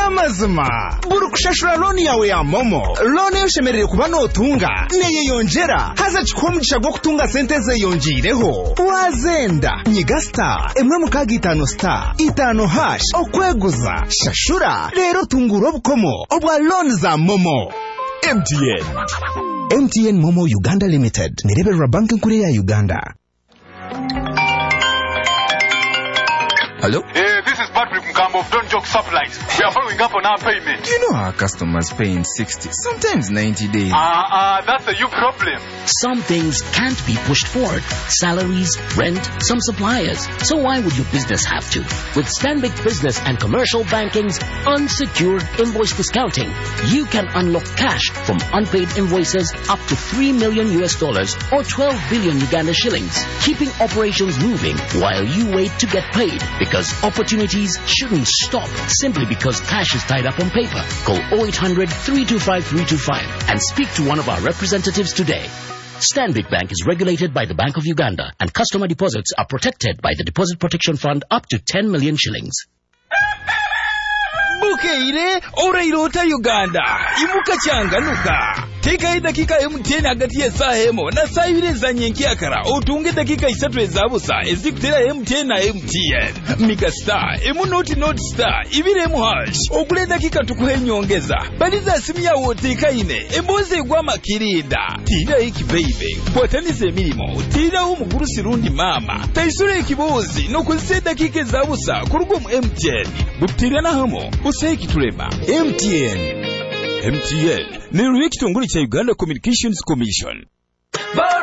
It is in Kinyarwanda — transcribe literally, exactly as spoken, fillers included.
namazima buri kushashura loni yawe ya momo loni yoshemerere kuba notunga neye yongera haza chikomugisha gwo kutunga sente ze yongireho wazenda nyiga star emwe mukaga itano star itano hash okweguza shashura rero tungura obukomo obwa loni za momo. M T N M T N Momo Uganda Limited nireberera banki nkuru ya Uganda. Hello? Hey, this is Patrick Mkambo of Don't Joke Supplies. We are following up on our payment. You know our customers pay in sixty, sometimes ninety days. Ah, uh, uh, that's a you problem. Some things can't be pushed forward. Salaries, rent, some suppliers. So why would your business have to? With Stanbic Business and Commercial Banking's unsecured invoice discounting, you can unlock cash from unpaid invoices up to three million U S dollars or twelve billion Uganda shillings, keeping operations moving while you wait to get paid. Because opportunities shouldn't stop simply because cash is tied up on paper. Call oh eight hundred, three two five, three two five and speak to one of our representatives today. Stanbic Bank is regulated by the Bank of Uganda and customer deposits are protected by the Deposit Protection Fund up to ten million shillings. Bukeire Oreirota Uganda imuka changanuka teka dakika M T N hagati ya saa hemo na saa ibiri za nyenkiakara otunge dakika isatu ezabusa ezikutera M T N na M T N Mika Star emu noti noti star ibiri emu hash okule dakika tukuhe nyongeza baliza simu ya woteka ine emboze gwa makirinda tira iki baby kwatanize milimo tira umuguru sirundi mama taisure ikibozi no kuzise dakika ezabusa kurugo mu M T N butira na hamo useki tulema M T N M T N ni ruye kitongole cha Uganda Communications Commission.